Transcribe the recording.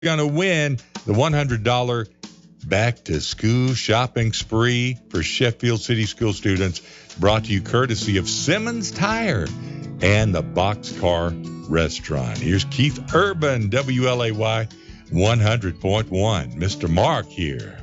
going to win the $100 back to school shopping spree for Sheffield City School students, brought to you courtesy of Simmons Tire and the Boxcar Restaurant. Here's Keith Urban, WLAY 100.1. Mr. Mark here.